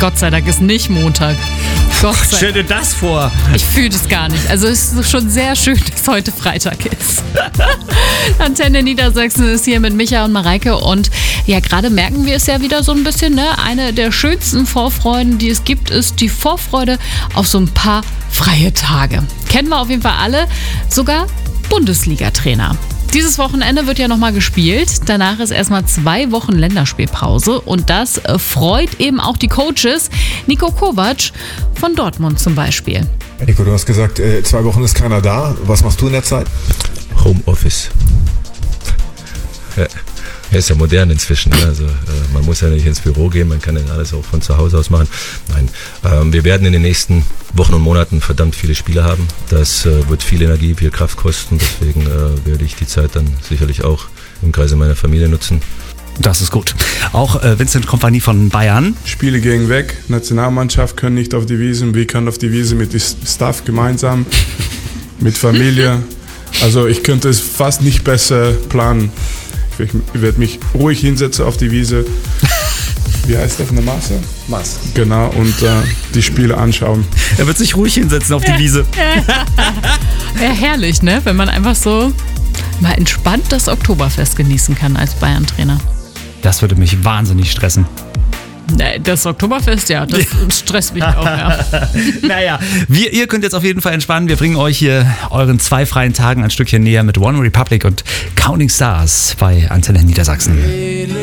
Gott sei Dank ist nicht Montag. Gott sei Dank. Stell dir das vor. Ich fühle das gar nicht. Also es ist schon sehr schön, dass heute Freitag ist. Antenne Niedersachsen ist hier mit Micha und Mareike und ja, gerade merken wir es ja wieder so ein bisschen, ne? Eine der schönsten Vorfreuden, die es gibt, ist die Vorfreude auf so ein paar freie Tage. Kennen wir auf jeden Fall alle, sogar Bundesliga-Trainer. Dieses Wochenende wird ja nochmal gespielt. Danach ist erstmal 2 Wochen Länderspielpause. Und das freut eben auch die Coaches. Niko Kovac von Dortmund zum Beispiel. Nico, du hast gesagt, 2 Wochen ist keiner da. Was machst du in der Zeit? Homeoffice. Ja. Er ist ja modern inzwischen, ne? Also man muss ja nicht ins Büro gehen, man kann ja alles auch von zu Hause aus machen. Nein, wir werden in den nächsten Wochen und Monaten verdammt viele Spiele haben. Das wird viel Energie, viel Kraft kosten, deswegen werde ich die Zeit dann sicherlich auch im Kreise meiner Familie nutzen. Das ist gut. Auch Vincent Kompanie von Bayern. Spiele gehen weg, Nationalmannschaft können nicht auf die Wiesn, wir können auf die Wiesn mit dem Staff gemeinsam, mit Familie. Also ich könnte es fast nicht besser planen. Ich werde mich ruhig hinsetzen auf die Wiese. Wie heißt das? Eine Masse? Masse. Genau, und die Spiele anschauen. Er wird sich ruhig hinsetzen auf die Wiese. Ja, herrlich, ne? Wenn man einfach so mal entspannt das Oktoberfest genießen kann als Bayern-Trainer. Das würde mich wahnsinnig stressen. Das Oktoberfest, ja, das stresst mich auch, ja. Naja, ihr könnt jetzt auf jeden Fall entspannen. Wir bringen euch hier euren 2 freien Tagen ein Stückchen näher mit One Republic und Counting Stars bei Antenne Niedersachsen.